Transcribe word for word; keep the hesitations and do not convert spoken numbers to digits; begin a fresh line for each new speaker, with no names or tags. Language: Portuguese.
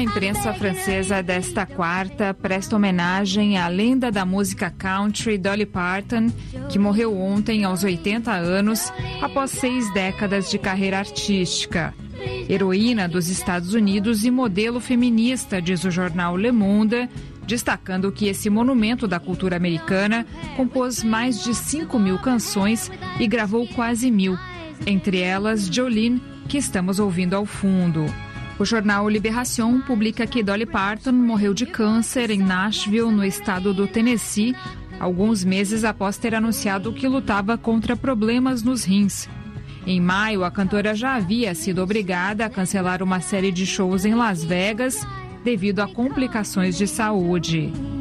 A imprensa francesa desta quarta presta homenagem à lenda da música country Dolly Parton, que morreu ontem aos oitenta anos, após seis décadas de carreira artística. Heroína dos Estados Unidos e modelo feminista, diz o jornal Le Monde, destacando que esse monumento da cultura americana compôs mais de cinco mil canções e gravou quase mil, entre elas Jolene, que estamos ouvindo ao fundo. O jornal Libération publica que Dolly Parton morreu de câncer em Nashville, no estado do Tennessee, alguns meses após ter anunciado que lutava contra problemas nos rins. Em maio, a cantora já havia sido obrigada a cancelar uma série de shows em Las Vegas devido a complicações de saúde.